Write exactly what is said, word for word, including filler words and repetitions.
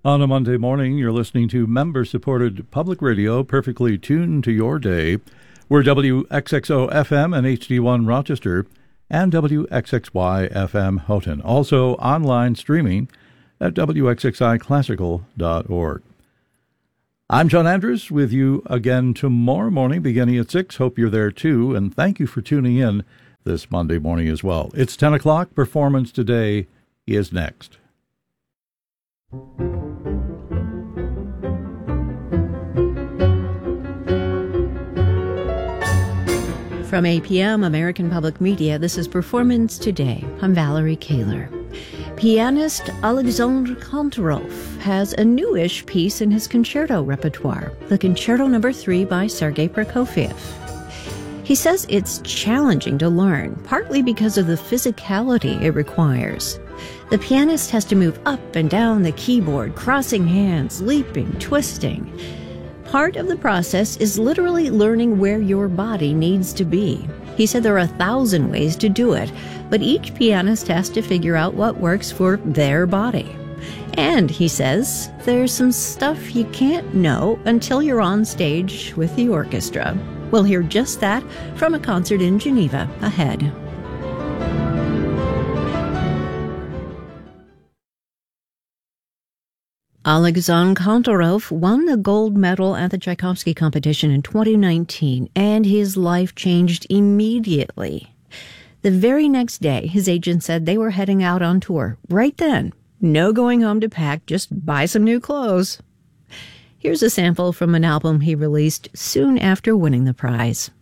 On a Monday morning, you're listening to member-supported public radio, perfectly tuned to your day. We're W X X O F M and H D one Rochester and W X X Y F M Houghton. Also online streaming at W X X I classical dot org. I'm John Andrews with you again tomorrow morning beginning at six. Hope you're there too, and thank you for tuning in this Monday morning as well. It's ten o'clock. Performance Today is next. From A P M, American Public Media, this is Performance Today. I'm Valerie Kaler. Pianist Alexandre Kantorov has a newish piece in his concerto repertoire, the Concerto Number three by Sergei Prokofiev. He says it's challenging to learn, partly because of the physicality it requires. The pianist has to move up and down the keyboard, crossing hands, leaping, twisting. Part of the process is literally learning where your body needs to be. He said there are a thousand ways to do it, but each pianist has to figure out what works for their body. And, he says, there's some stuff you can't know until you're on stage with the orchestra. We'll hear just that from a concert in Geneva ahead. Alexandre Kantorov won the gold medal at the Tchaikovsky competition in twenty nineteen, and his life changed immediately. The very next day, his agent said they were heading out on tour. Right then, no going home to pack, just buy some new clothes. Here's a sample from an album he released soon after winning the prize.